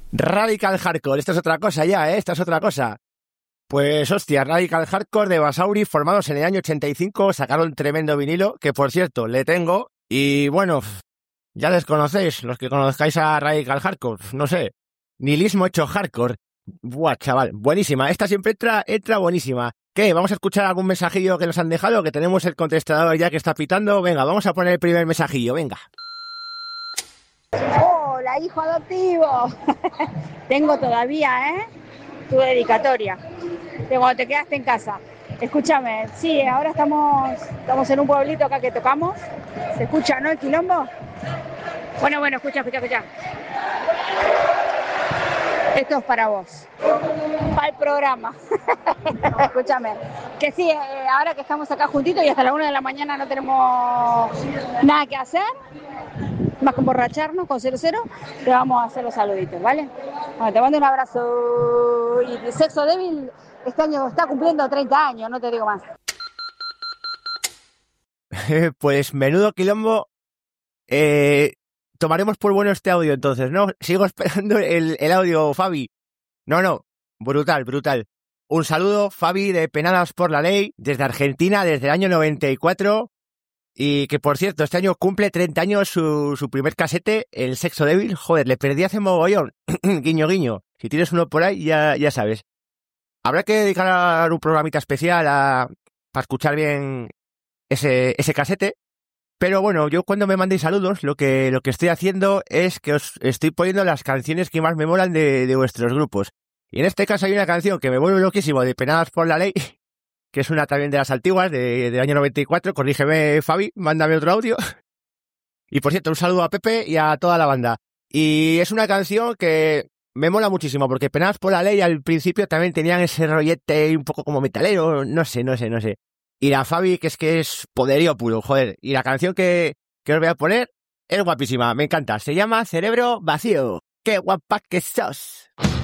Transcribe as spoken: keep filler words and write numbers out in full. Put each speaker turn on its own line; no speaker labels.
Radical Hardcore, esta es otra cosa ya, ¿eh? Esta es otra cosa. Pues hostia, Radical Hardcore de Basauri, formados en el año ochenta y cinco, sacaron tremendo vinilo, que por cierto, le tengo, y bueno, ya les conocéis, los que conozcáis a Radical Hardcore, no sé, nihilismo hecho hardcore. Buah, chaval, buenísima, esta siempre entra, entra buenísima. ¿Qué? ¿Vamos a escuchar algún mensajillo que nos han dejado? Que tenemos el contestador ya que está pitando. Venga, vamos a poner el primer mensajillo, venga.
Hola, hijo adoptivo. Tengo todavía, ¿eh? Tu dedicatoria. De cuando te quedaste en casa. Escúchame, sí, ahora estamos, estamos en un pueblito acá que tocamos. ¿Se escucha, no, el quilombo? Bueno, bueno, escucha, escucha, escucha. Esto es para vos, para el programa. Escúchame, que sí, eh, ahora que estamos acá juntitos y hasta la una de la mañana no tenemos nada que hacer, más que emborracharnos con cero cero, te vamos a hacer los saluditos, ¿vale? Bueno, te mando un abrazo. Y Sexo Débil este año está cumpliendo treinta años, no te digo más.
Pues menudo quilombo. Eh... Tomaremos por bueno este audio entonces, ¿no? Sigo esperando el, el audio, Fabi. No, no, brutal, brutal. Un saludo, Fabi, de Penadas por la Ley, desde Argentina, desde el año noventa y cuatro. Y que, por cierto, este año cumple treinta años su, su primer casete, el Sexo Débil. Joder, le perdí hace mogollón. Guiño, guiño. Si tienes uno por ahí, ya, ya sabes. Habrá que dedicar un programita especial a, para escuchar bien ese, ese casete. Pero bueno, yo cuando me mandéis saludos, lo que, lo que estoy haciendo es que os estoy poniendo las canciones que más me molan de, de vuestros grupos. Y en este caso hay una canción que me vuelve loquísimo, de Penadas por la Ley, que es una también de las antiguas, de, del año noventa y cuatro. Corrígeme, Fabi, mándame otro audio. Y por cierto, un saludo a Pepe y a toda la banda. Y es una canción que me mola muchísimo, porque Penadas por la Ley al principio también tenían ese rollete un poco como metalero, no sé, no sé, no sé. Y la Fabi, que es que es poderío puro, joder. Y la canción que, que os voy a poner es guapísima, me encanta. Se llama Cerebro Vacío. ¡Qué guapa que sos!